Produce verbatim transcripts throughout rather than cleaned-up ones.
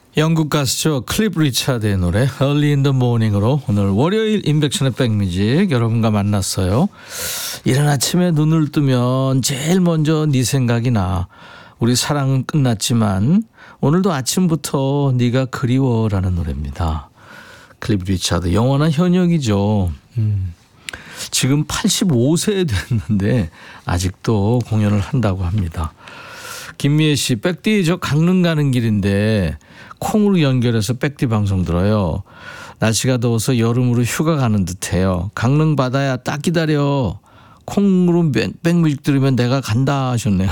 영국 가수죠. 클립 리차드의 노래 Early in the Morning으로 오늘 월요일 인백션의 백뮤직 여러분과 만났어요. 이른 아침에 눈을 뜨면 제일 먼저 네 생각이 나. 우리 사랑은 끝났지만 오늘도 아침부터 네가 그리워라는 노래입니다. 클립 리차드 영원한 현역이죠. 음. 지금 팔십오 세 됐는데 아직도 공연을 한다고 합니다. 김미애 씨, 백디 저 강릉 가는 길인데 콩으로 연결해서 백디 방송 들어요. 날씨가 더워서 여름으로 휴가 가는 듯해요. 강릉 바다야 딱 기다려. 콩으로 백뮤직 들으면 내가 간다 하셨네요.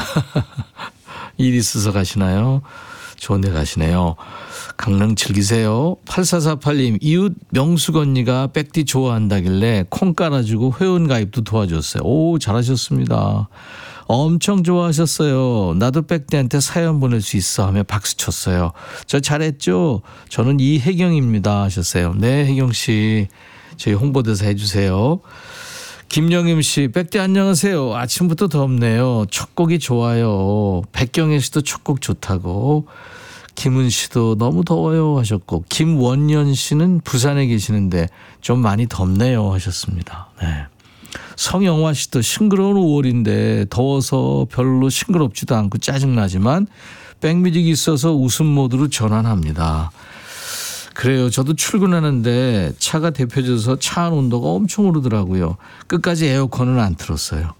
일 있어서 가시나요? 좋은 데 가시네요. 강릉 즐기세요. 팔사사팔 님, 이웃 명숙 언니가 백디 좋아한다길래 콩 깔아주고 회원가입도 도와줬어요. 오, 잘하셨습니다. 엄청 좋아하셨어요. 나도 백디한테 사연 보낼 수 있어 하며 박수 쳤어요. 저 잘했죠? 저는 이혜경입니다 하셨어요. 네, 혜경 씨. 저희 홍보대사 해주세요. 김영임 씨, 백디 안녕하세요. 아침부터 덥네요. 첫 곡이 좋아요. 백경혜 씨도 첫 곡 좋다고. 김은 씨도 너무 더워요 하셨고, 김원년 씨는 부산에 계시는데 좀 많이 덥네요 하셨습니다. 네. 성영화 씨도 싱그러운 오월인데 더워서 별로 싱그럽지도 않고 짜증나지만 백뮤직이 있어서 웃음 모드로 전환합니다. 그래요. 저도 출근하는데 차가 데펴져서 차 안 온도가 엄청 오르더라고요. 끝까지 에어컨은 안 틀었어요.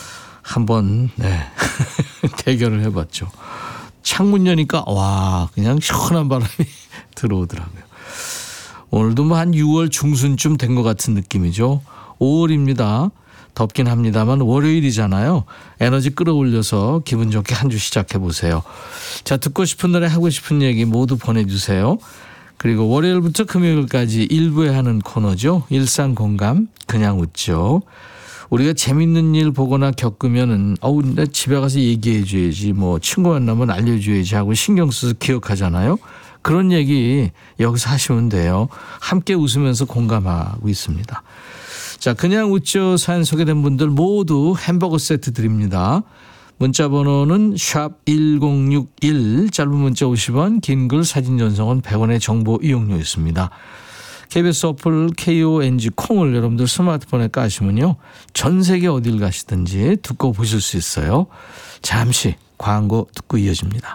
한번 네. 대결을 해봤죠. 창문 여니까 와 그냥 시원한 바람이 들어오더라고요. 오늘도 뭐 한 유월 중순쯤 된 것 같은 느낌이죠. 오월입니다. 덥긴 합니다만 월요일이잖아요. 에너지 끌어올려서 기분 좋게 한 주 시작해 보세요. 자, 듣고 싶은 노래 하고 싶은 얘기 모두 보내주세요. 그리고 월요일부터 금요일까지 일부에 하는 코너죠. 일상공감 그냥 웃죠. 우리가 재밌는 일 보거나 겪으면은 어우 나 집에 가서 얘기해 줘야지, 뭐 친구 만나면 알려줘야지 하고 신경 써서 기억하잖아요. 그런 얘기 여기서 하시면 돼요. 함께 웃으면서 공감하고 있습니다. 자, 그냥 웃죠 사연 소개된 분들 모두 햄버거 세트 드립니다. 문자 번호는 샵 일공육일, 짧은 문자 오십 원, 긴 글 사진 전송은 백 원의 정보 이용료 있습니다. 케이비에스 어플 케이오엔지 콩을 여러분들 스마트폰에 까시면요, 전 세계 어딜 가시든지 듣고 보실 수 있어요. 잠시 광고 듣고 이어집니다.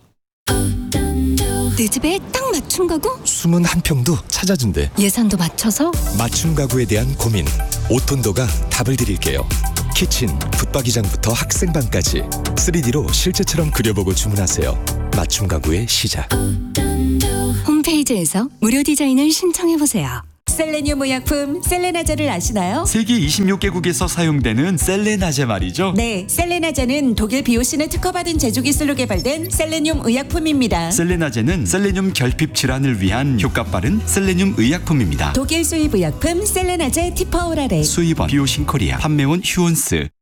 내 집에 딱 맞춤 가구? 숨은 한 평도 찾아준대. 예산도 맞춰서? 맞춤 가구에 대한 고민, 오톤도가 답을 드릴게요. 키친, 붙박이장부터 학생방까지 쓰리디로 실제처럼 그려보고 주문하세요. 맞춤 가구의 시작. 홈페이지에서 무료 디자인을 신청해보세요. 셀레늄 의약품 셀레나제를 아시나요? 세계 이십육 개국에서 사용되는 셀레나제 말이죠. 네, 셀레나제는 독일 비오신을 특허받은 제조기술로 개발된 셀레늄 의약품입니다. 셀레나제는 셀레늄 결핍 질환을 위한 효과 빠른 셀레늄 의약품입니다. 독일 수입 의약품 셀레나제 티퍼오라레. 수입원 비오신 코리아, 판매원 휴온스.